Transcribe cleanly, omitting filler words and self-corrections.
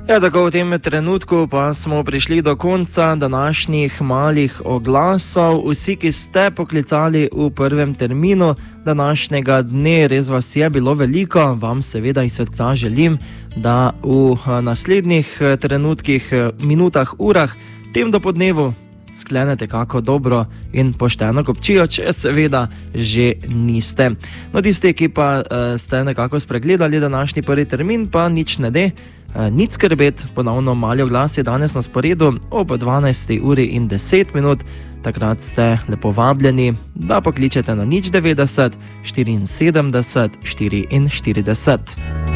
Ja, tako v tem trenutku pa smo prišli do konca današnjih malih oglasov. Vsi, ki ste poklicali v prvem terminu današnjega dne, res vas je bilo veliko. Vam seveda iz srca želim, da v naslednjih trenutkih, minutah, urah, tem dopodnevu sklenete kako dobro in pošteno kopčijo, če seveda že niste. No, tisti, ki pa ste nekako spregledali današnji prvi termin, pa nič ne de. Nič skrbeti, ponovno mali oglas je danes na sporedu ob 12:10. Takrat ste lepo vabljeni, da pokličete na 090 74 44.